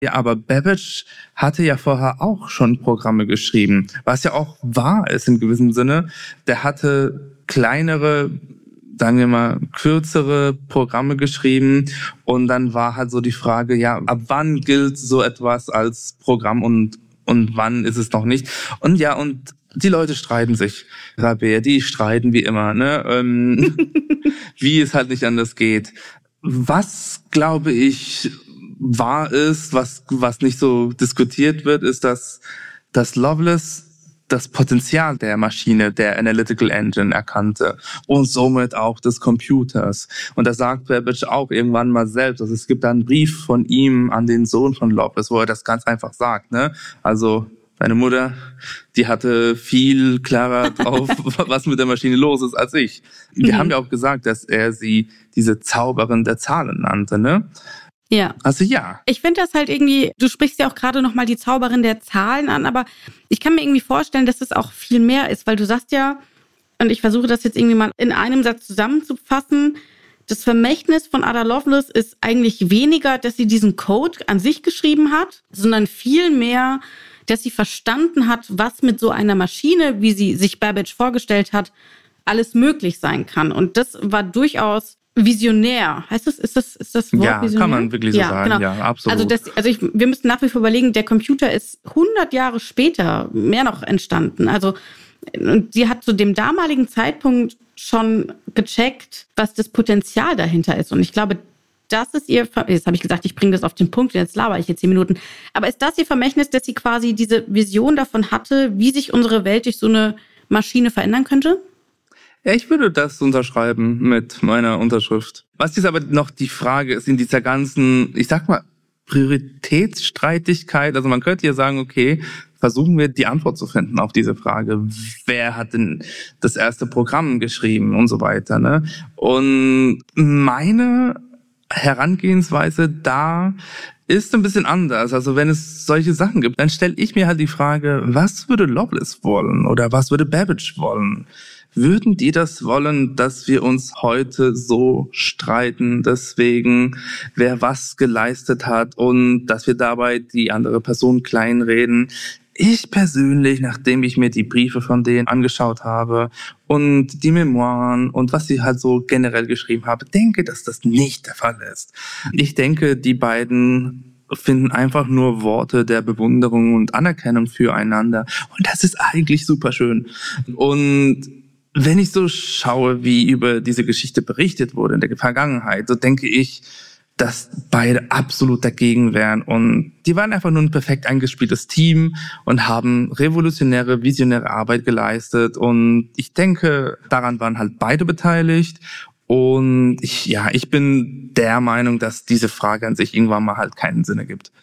Ja, aber Babbage hatte ja vorher auch schon Programme geschrieben, was ja auch wahr ist in gewissem Sinne. Der hatte kleinere, sagen wir mal, kürzere Programme geschrieben und dann war halt so die Frage, ja, ab wann gilt so etwas als Programm und wann ist es noch nicht? Und ja, und die Leute streiten sich. Rabea, die streiten wie immer, ne? Wie es halt nicht anders geht. Was, glaube ich, wahr ist, was nicht so diskutiert wird, ist, dass Loveless das Potenzial der Maschine, der Analytical Engine erkannte und somit auch des Computers. Und da sagt Babbage auch irgendwann mal selbst, also es gibt da einen Brief von ihm an den Sohn von Loveless, wo er das ganz einfach sagt, ne? Also deine Mutter, die hatte viel klarer drauf, was mit der Maschine los ist, als ich. Wir haben ja auch gesagt, dass er sie diese Zauberin der Zahlen nannte, ne? Ja. Also ja. Ich finde das halt irgendwie, du sprichst ja auch gerade nochmal die Zauberin der Zahlen an, aber ich kann mir irgendwie vorstellen, dass es auch viel mehr ist, weil du sagst ja, und ich versuche das jetzt irgendwie mal in einem Satz zusammenzufassen, das Vermächtnis von Ada Lovelace ist eigentlich weniger, dass sie diesen Code an sich geschrieben hat, sondern viel mehr, dass sie verstanden hat, was mit so einer Maschine, wie sie sich Babbage vorgestellt hat, alles möglich sein kann. Und das war durchaus visionär. Heißt das, ist das Wort ja, visionär? Kann man wirklich so sagen. Genau. Ja, absolut. Wir müssen nach wie vor überlegen, der Computer ist 100 Jahre später mehr noch entstanden. Also, und sie hat zu dem damaligen Zeitpunkt schon gecheckt, was das Potenzial dahinter ist. Und ich glaube, das ist jetzt habe ich gesagt, ich bringe das auf den Punkt, jetzt laber ich jetzt 10 Minuten. Aber ist das ihr Vermächtnis, dass sie quasi diese Vision davon hatte, wie sich unsere Welt durch so eine Maschine verändern könnte? Ja, ich würde das unterschreiben mit meiner Unterschrift. Was jetzt aber noch die Frage ist in dieser ganzen, ich sag mal, Prioritätsstreitigkeit, also man könnte ja sagen, okay, versuchen wir die Antwort zu finden auf diese Frage. Wer hat denn das erste Programm geschrieben und so weiter, ne? Und meine Herangehensweise da ist ein bisschen anders. Also wenn es solche Sachen gibt, dann stelle ich mir halt die Frage, was würde Loveless wollen oder was würde Babbage wollen? Würden die das wollen, dass wir uns heute so streiten, deswegen, wer was geleistet hat und dass wir dabei die andere Person kleinreden? Ich persönlich, nachdem ich mir die Briefe von denen angeschaut habe und die Memoiren und was sie halt so generell geschrieben haben, denke, dass das nicht der Fall ist. Ich denke, die beiden finden einfach nur Worte der Bewunderung und Anerkennung füreinander. Und das ist eigentlich super schön. Und wenn ich so schaue, wie über diese Geschichte berichtet wurde in der Vergangenheit, so denke ich, dass beide absolut dagegen wären. Und die waren einfach nur ein perfekt eingespieltes Team und haben revolutionäre, visionäre Arbeit geleistet. Und ich denke, daran waren halt beide beteiligt. Und ich bin der Meinung, dass diese Frage an sich irgendwann mal halt keinen Sinn ergibt.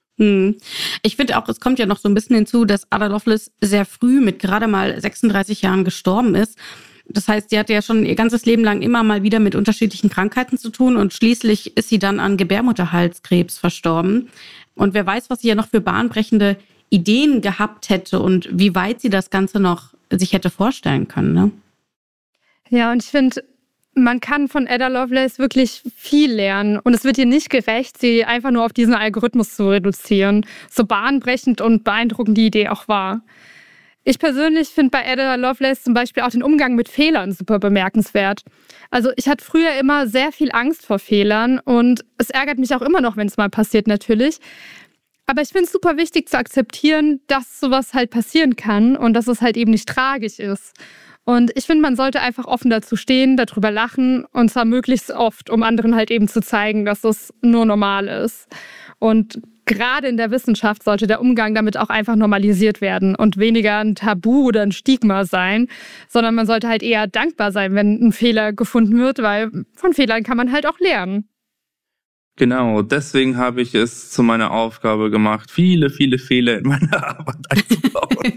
Ich finde auch, es kommt ja noch so ein bisschen hinzu, dass Ada Lovelace sehr früh mit gerade mal 36 Jahren gestorben ist. Das heißt, sie hatte ja schon ihr ganzes Leben lang immer mal wieder mit unterschiedlichen Krankheiten zu tun und schließlich ist sie dann an Gebärmutterhalskrebs verstorben. Und wer weiß, was sie ja noch für bahnbrechende Ideen gehabt hätte und wie weit sie das Ganze noch sich hätte vorstellen können, ne? Ja, und ich finde, man kann von Ada Lovelace wirklich viel lernen. Und es wird ihr nicht gerecht, sie einfach nur auf diesen Algorithmus zu reduzieren. So bahnbrechend und beeindruckend die Idee auch war. Ich persönlich finde bei Ada Lovelace zum Beispiel auch den Umgang mit Fehlern super bemerkenswert. Also ich hatte früher immer sehr viel Angst vor Fehlern und es ärgert mich auch immer noch, wenn es mal passiert natürlich. Aber ich finde es super wichtig zu akzeptieren, dass sowas halt passieren kann und dass es halt eben nicht tragisch ist. Und ich finde, man sollte einfach offen dazu stehen, darüber lachen und zwar möglichst oft, um anderen halt eben zu zeigen, dass es nur normal ist. Und gerade in der Wissenschaft sollte der Umgang damit auch einfach normalisiert werden und weniger ein Tabu oder ein Stigma sein, sondern man sollte halt eher dankbar sein, wenn ein Fehler gefunden wird, weil von Fehlern kann man halt auch lernen. Genau, deswegen habe ich es zu meiner Aufgabe gemacht, viele, viele Fehler in meiner Arbeit einzubauen.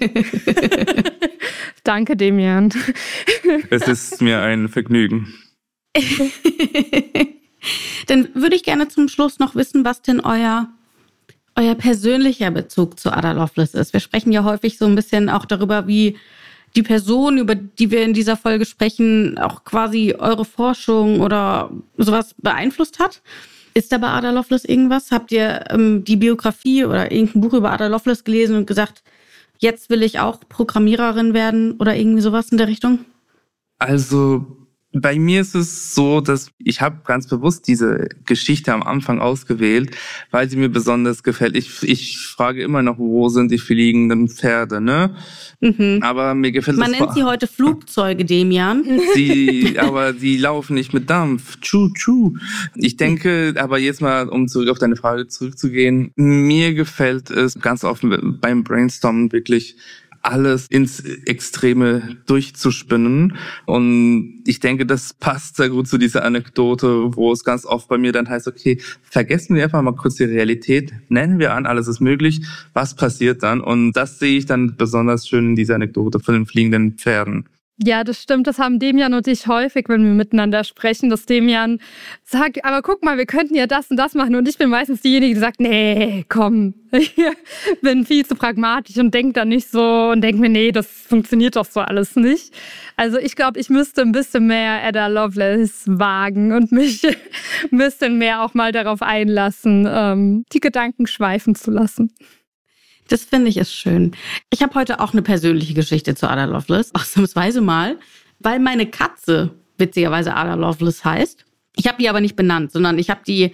Danke, Demian. Es ist mir ein Vergnügen. Dann würde ich gerne zum Schluss noch wissen, was denn euer persönlicher Bezug zu Ada Lovelace ist. Wir sprechen ja häufig so ein bisschen auch darüber, wie die Person, über die wir in dieser Folge sprechen, auch quasi eure Forschung oder sowas beeinflusst hat. Ist da bei Ada Lovelace irgendwas? Habt ihr die Biografie oder irgendein Buch über Ada Lovelace gelesen und gesagt, jetzt will ich auch Programmiererin werden oder irgendwie sowas in der Richtung? Also bei mir ist es so, dass ich habe ganz bewusst diese Geschichte am Anfang ausgewählt, weil sie mir besonders gefällt. Ich frage immer noch, wo sind die fliegenden Pferde, ne? Mhm. Aber mir gefällt Man nennt sie heute Flugzeuge, Demian. Aber die laufen nicht mit Dampf. Tschu. Ich denke, aber jetzt mal, um zurück auf deine Frage zurückzugehen, mir gefällt es ganz offen beim Brainstormen wirklich alles ins Extreme durchzuspinnen. Und ich denke, das passt sehr gut zu dieser Anekdote, wo es ganz oft bei mir dann heißt, okay, vergessen wir einfach mal kurz die Realität, nennen wir an, alles ist möglich, was passiert dann? Und das sehe ich dann besonders schön in dieser Anekdote von den fliegenden Pferden. Ja, das stimmt. Das haben Demian und ich häufig, wenn wir miteinander sprechen, dass Demian sagt, aber guck mal, wir könnten ja das und das machen. Und ich bin meistens diejenige, die sagt, nee, komm, ich bin viel zu pragmatisch und denke da nicht so und denke mir, nee, das funktioniert doch so alles nicht. Also ich glaube, ich müsste ein bisschen mehr Ada Lovelace wagen und mich ein bisschen mehr auch mal darauf einlassen, die Gedanken schweifen zu lassen. Das finde ich ist schön. Ich habe heute auch eine persönliche Geschichte zu Ada Lovelace, ausnahmsweise mal, weil meine Katze witzigerweise Ada Lovelace heißt. Ich habe die aber nicht benannt, sondern ich habe die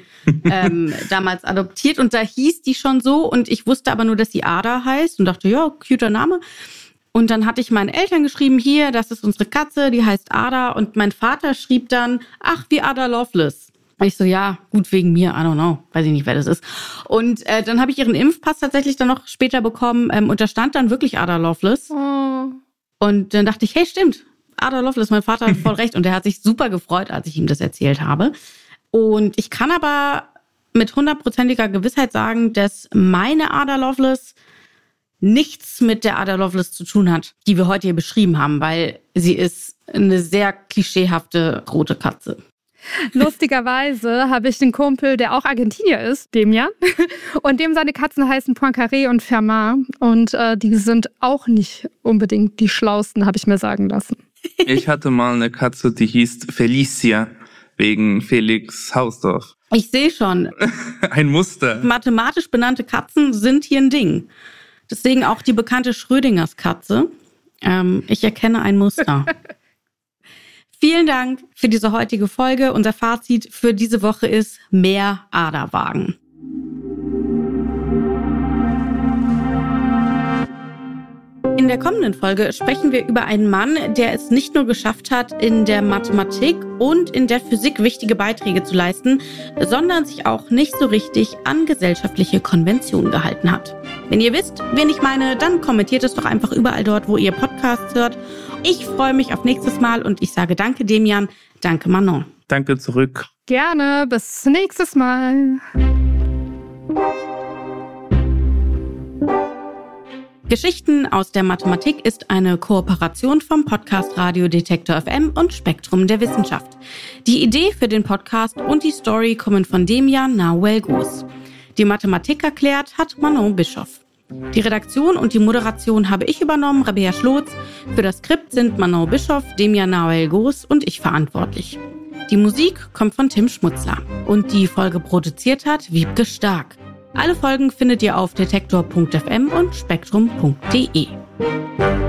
damals adoptiert und da hieß die schon so und ich wusste aber nur, dass sie Ada heißt und dachte, ja, cuter Name. Und dann hatte ich meinen Eltern geschrieben, hier, das ist unsere Katze, die heißt Ada und mein Vater schrieb dann, ach, wie Ada Lovelace. Ich so, ja, gut, wegen mir, I don't know, weiß ich nicht, wer das ist. Und dann habe ich ihren Impfpass tatsächlich dann noch später bekommen und da stand dann wirklich Ada Lovelace. Oh. Und dann dachte ich, hey, stimmt, Ada Lovelace, mein Vater hat voll recht. Und der hat sich super gefreut, als ich ihm das erzählt habe. Und ich kann aber mit 100%iger Gewissheit sagen, dass meine Ada Lovelace nichts mit der Ada Lovelace zu tun hat, die wir heute hier beschrieben haben, weil sie ist eine sehr klischeehafte rote Katze. Lustigerweise habe ich einen Kumpel, der auch Argentinier ist, Demian. Und dem seine Katzen heißen Poincaré und Fermat. Und die sind auch nicht unbedingt die schlausten, habe ich mir sagen lassen. Ich hatte mal eine Katze, die hieß Felicia, wegen Felix Hausdorf. Ich sehe schon. Ein Muster. Mathematisch benannte Katzen sind hier ein Ding. Deswegen auch die bekannte Schrödingers Katze. Ich erkenne ein Muster. Vielen Dank für diese heutige Folge. Unser Fazit für diese Woche ist mehr Ada wagen. In der kommenden Folge sprechen wir über einen Mann, der es nicht nur geschafft hat, in der Mathematik und in der Physik wichtige Beiträge zu leisten, sondern sich auch nicht so richtig an gesellschaftliche Konventionen gehalten hat. Wenn ihr wisst, wen ich meine, dann kommentiert es doch einfach überall dort, wo ihr Podcasts hört. Ich freue mich auf nächstes Mal und ich sage danke Demian, danke Manon. Danke zurück. Gerne, bis nächstes Mal. Geschichten aus der Mathematik ist eine Kooperation vom Podcast Radio Detektor FM und Spektrum der Wissenschaft. Die Idee für den Podcast und die Story kommen von Demian Nahuel-Gus. Die Mathematik erklärt hat Manon Bischoff. Die Redaktion und die Moderation habe ich übernommen, Rabea Schlotz. Für das Skript sind Manon Bischoff, Demian Nahuel-Gus und ich verantwortlich. Die Musik kommt von Tim Schmutzler. Und die Folge produziert hat Wiebke Stark. Alle Folgen findet ihr auf detektor.fm und spektrum.de.